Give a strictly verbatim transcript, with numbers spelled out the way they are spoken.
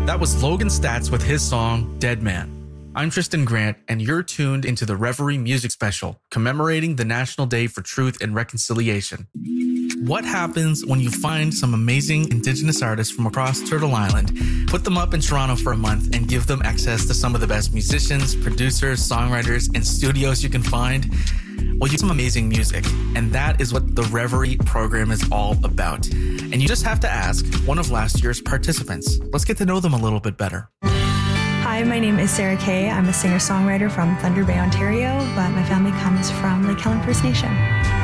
That was Logan Stats with his song, Dead Man. I'm Tristan Grant, and you're tuned into the Reverie Music Special, commemorating the National Day for Truth and Reconciliation. What happens when you find some amazing Indigenous artists from across Turtle Island, put them up in Toronto for a month, and give them access to some of the best musicians, producers, songwriters, and studios you can find? Well, you get some amazing music, and that is what the Reverie program is all about. And you just have to ask one of last year's participants. Let's get to know them a little bit better. Hi, my name is Sarah Kay. I'm a singer-songwriter from Thunder Bay, Ontario, but my family comes from Lake Helen First Nation.